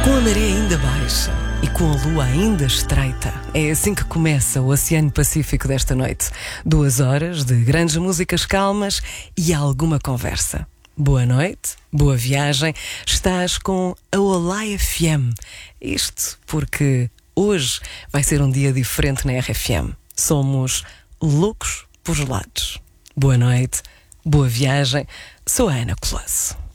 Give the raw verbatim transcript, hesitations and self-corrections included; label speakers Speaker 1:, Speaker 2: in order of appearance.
Speaker 1: Com a maré ainda baixa e com a lua ainda estreita, é assim que começa o Oceano Pacífico desta noite. Duas horas de grandes músicas calmas e alguma conversa. Boa noite, boa viagem. Estás com a Olá F M. Isto porque hoje vai ser um dia diferente na R F M. Somos loucos por gelados. Boa noite, boa viagem. Sou a Ana Colasso.